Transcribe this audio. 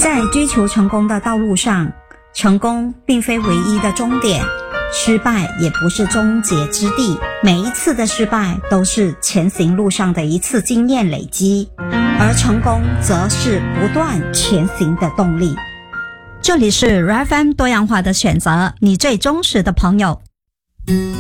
在追求成功的道路上，成功并非唯一的终点，失败也不是终结之地。每一次的失败都是前行路上的一次经验累积，而成功则是不断前行的动力。这里是 RFM 多样化的选择，你最忠实的朋友。